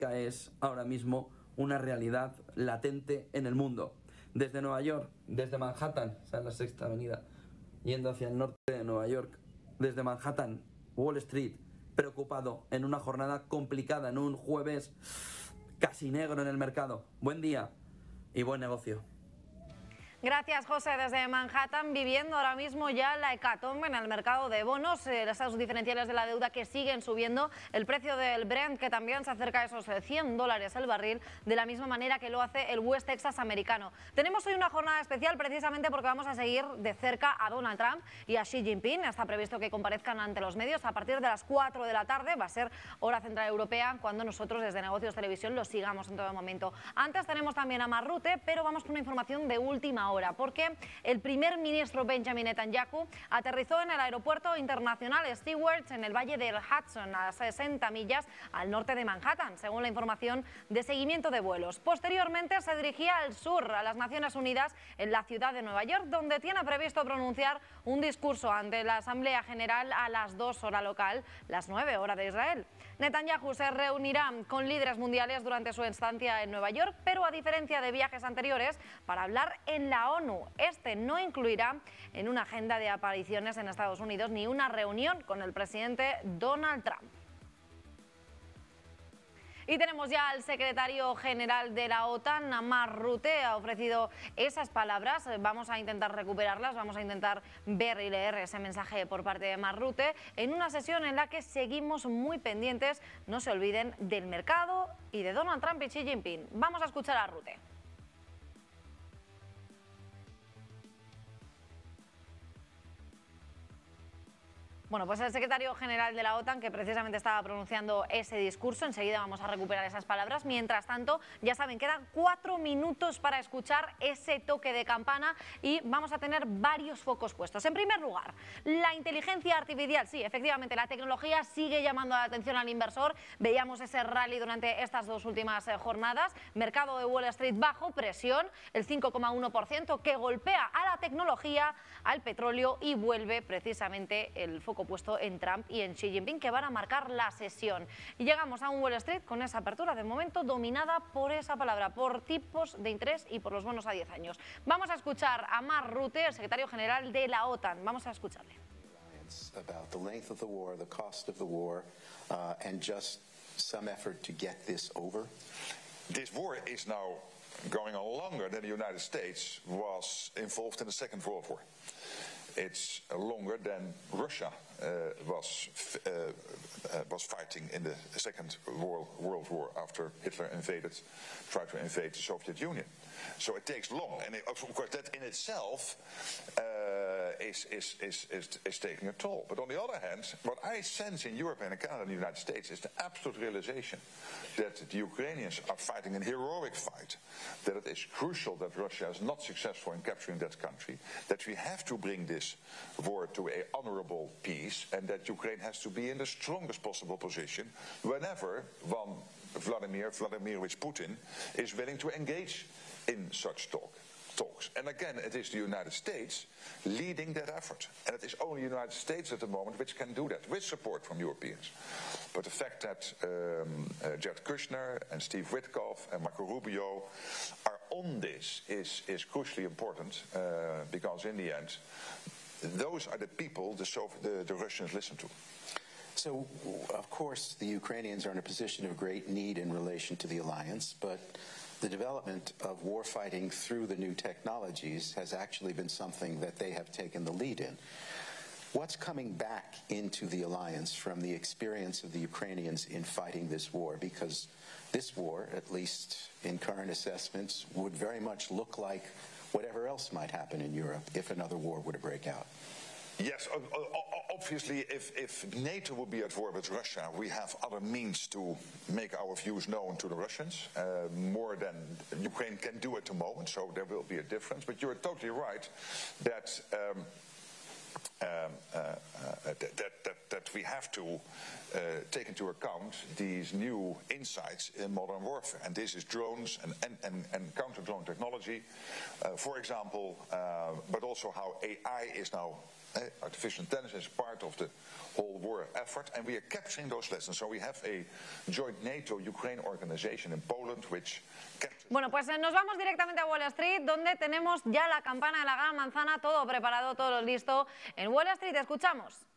es ahora mismo una realidad latente en el mundo. Desde Nueva York, desde Manhattan, o sea, en la Sexta Avenida, yendo hacia el norte de Nueva York, desde Manhattan, Wall Street, preocupado en una jornada complicada, en un jueves casi negro en el mercado. Buen día y buen negocio. Gracias, José. Desde Manhattan, viviendo ahora mismo ya la hecatombe en el mercado de bonos, las tasas diferenciales de la deuda que siguen subiendo, el precio del Brent que también se acerca a esos $100 el barril, de la misma manera que lo hace el West Texas americano. Tenemos hoy una jornada especial precisamente porque vamos a seguir de cerca a Donald Trump y a Xi Jinping. Está previsto que comparezcan ante los medios a partir de las 4 de la tarde, va a ser hora central europea, cuando nosotros desde Negocios Televisión los sigamos en todo momento. Antes tenemos también a Mark Rutte, pero vamos con una información de última hora, porque el primer ministro Benjamin Netanyahu aterrizó en el aeropuerto internacional Stewart en el Valle del Hudson, a 60 millas al norte de Manhattan, según la información de seguimiento de vuelos. Posteriormente se dirigía al sur, a las Naciones Unidas, en la ciudad de Nueva York, donde tiene previsto pronunciar un discurso ante la Asamblea General a las 2 hora local, las 9 hora de Israel. Netanyahu se reunirá con líderes mundiales durante su estancia en Nueva York, pero a diferencia de viajes anteriores, para hablar en la ONU. Este no incluirá en una agenda de apariciones en Estados Unidos ni una reunión con el presidente Donald Trump. Y tenemos ya al secretario general de la OTAN, Mark Rutte, ha ofrecido esas palabras. Vamos a intentar recuperarlas, vamos a intentar ver y leer ese mensaje por parte de Mark Rutte en una sesión en la que seguimos muy pendientes, no se olviden, del mercado y de Donald Trump y Xi Jinping. Vamos a escuchar a Rutte. Bueno, pues el secretario general de la OTAN, que precisamente estaba pronunciando ese discurso, enseguida vamos a recuperar esas palabras. Mientras tanto, ya saben, quedan 4 minutos para escuchar ese toque de campana y vamos a tener varios focos puestos. En primer lugar, la inteligencia artificial. Sí, efectivamente, la tecnología sigue llamando la atención al inversor. Veíamos ese rally durante estas 2 últimas jornadas. Mercado de Wall Street bajo presión, el 5,1%, que golpea a la tecnología, al petróleo, y vuelve precisamente el foco puesto en Trump y en Xi Jinping, que van a marcar la sesión. Y llegamos a un Wall Street con esa apertura de momento dominada por esa palabra, por tipos de interés y por los bonos a 10 años. Vamos a escuchar a Mark Rutte, el secretario general de la OTAN. Vamos a escucharle. About the length of the war, the cost of the war, and just some effort to get this over. This war is now going on longer than the United States was involved in the Second World War. It's longer than Russia was fighting in the Second World War after Hitler tried to invade the Soviet Union. So it takes long, and of course that in itself is taking a toll. But on the other hand, what I sense in Europe and Canada and the United States is the absolute realization that the Ukrainians are fighting a heroic fight, that it is crucial that Russia is not successful in capturing that country, that we have to bring this war to an honorable peace, and that Ukraine has to be in the strongest possible position whenever one Vladimir Vladimirovich Putin is willing to engage in such talks. And again, it is the United States leading that effort. And it is only the United States at the moment which can do that, with support from Europeans. But the fact that Jared Kushner and Steve Witkoff and Marco Rubio are on this is crucially important, because in the end, those are the people the Russians listen to. So, of course, the Ukrainians are in a position of great need in relation to the alliance, but the development of warfighting through the new technologies has actually been something that they have taken the lead in. What's coming back into the alliance from the experience of the Ukrainians in fighting this war? Because this war, at least in current assessments, would very much look like whatever else might happen in Europe if another war were to break out. Yes, obviously, if NATO would be at war with Russia, we have other means to make our views known to the Russians, more than Ukraine can do at the moment, so there will be a difference. But you're totally right that that we have to take into account these new insights in modern warfare. And this is drones and counter-drone technology, for example, but also how AI is now Artificial intelligence is part of the whole war effort, and we are capturing those lessons. So we have a joint NATO-Ukraine organization in Poland, which captures... Bueno, pues nos vamos directamente a Wall Street, donde tenemos ya la campana de la gran manzana, todo preparado, todo listo. En Wall Street escuchamos.